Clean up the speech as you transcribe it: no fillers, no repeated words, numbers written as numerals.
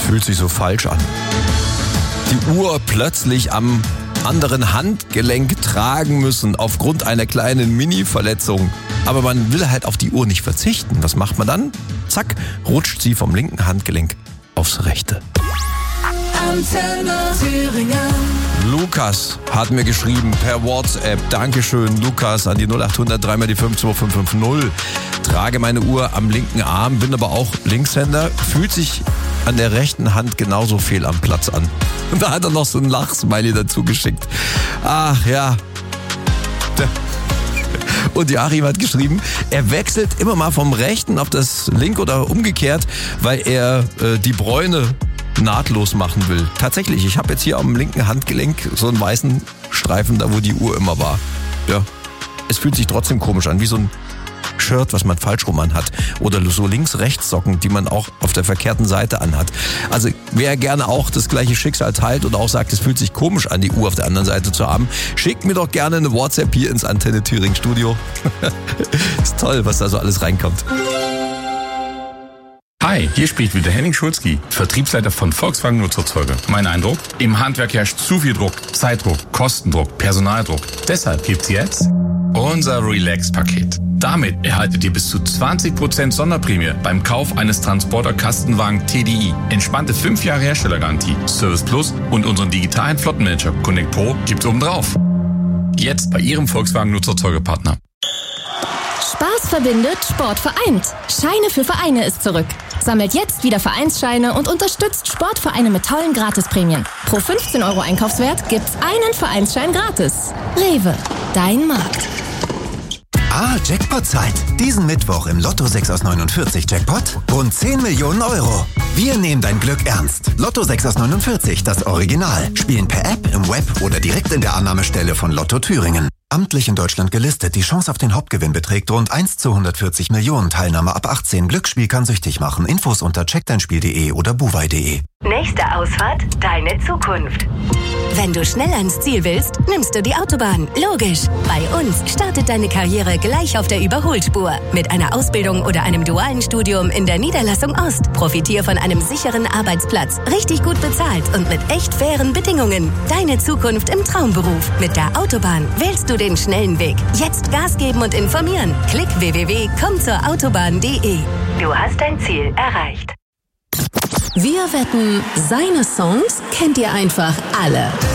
Fühlt sich so falsch an. Die Uhr plötzlich am anderen Handgelenk tragen müssen aufgrund einer kleinen Mini-Verletzung. Aber man will halt auf die Uhr nicht verzichten. Was macht man dann? Zack, rutscht sie vom linken Handgelenk aufs rechte. Antenne Thüringen. Lukas hat mir geschrieben per WhatsApp. Dankeschön, Lukas, an die 0800 3 mal die 52550. Trage meine Uhr am linken Arm, bin aber auch Linkshänder. Fühlt sich an der rechten Hand genauso fehl am Platz an. Und da hat er noch so ein Lachsmiley dazu geschickt. Ach ja. Und Joachim hat geschrieben, er wechselt immer mal vom rechten auf das linke oder umgekehrt, weil er die Bräune nahtlos machen will. Tatsächlich, ich habe jetzt hier am linken Handgelenk so einen weißen Streifen, da wo die Uhr immer war. Ja, es fühlt sich trotzdem komisch an, wie so ein Shirt, was man falsch rum anhat. Oder so Links-Rechts-Socken, die man auch auf der verkehrten Seite anhat. Also wer gerne auch das gleiche Schicksal teilt oder auch sagt, es fühlt sich komisch an, die Uhr auf der anderen Seite zu haben, schickt mir doch gerne eine WhatsApp hier ins Antenne Thüringen Studio. Ist toll, was da so alles reinkommt. Hi, hier spricht wieder Henning Schulzki, Vertriebsleiter von Volkswagen Nutzerzeuge. Mein Eindruck? Im Handwerk herrscht zu viel Druck, Zeitdruck, Kostendruck, Personaldruck. Deshalb gibt's jetzt unser Relax-Paket. Damit erhaltet ihr bis zu 20% Sonderprämie beim Kauf eines Transporter-Kastenwagen TDI. Entspannte 5 Jahre Herstellergarantie, Service Plus und unseren digitalen Flottenmanager Connect Pro gibt's obendrauf. Jetzt bei Ihrem Volkswagen Nutzerzeugepartner. Spaß verbindet, Sport vereint. Scheine für Vereine ist zurück. Sammelt jetzt wieder Vereinsscheine und unterstützt Sportvereine mit tollen Gratisprämien. Pro 15 € Einkaufswert gibt's einen Vereinsschein gratis. Rewe, dein Markt. Jackpot-Zeit. Diesen Mittwoch im Lotto 6 aus 49 Jackpot rund 10 Millionen €. Wir nehmen dein Glück ernst. Lotto 6 aus 49, das Original. Spielen per App, im Web oder direkt in der Annahmestelle von Lotto Thüringen. Amtlich in Deutschland gelistet. Die Chance auf den Hauptgewinn beträgt rund 1 zu 140 Millionen. Teilnahme ab 18. Glücksspiel kann süchtig machen. Infos unter checkdeinspiel.de oder buwei.de. Nächste Ausfahrt, deine Zukunft. Wenn du schnell ans Ziel willst, nimmst du die Autobahn. Logisch. Bei uns startet deine Karriere gleich auf der Überholspur. Mit einer Ausbildung oder einem dualen Studium in der Niederlassung Ost. Profitier von einem sicheren Arbeitsplatz. Richtig gut bezahlt und mit echt fairen Bedingungen. Deine Zukunft im Traumberuf. Mit der Autobahn wählst du den schnellen Weg. Jetzt Gas geben und informieren. Klick www.kommzurautobahn.de. Du hast dein Ziel erreicht. Wir wetten, seine Songs kennt ihr einfach alle.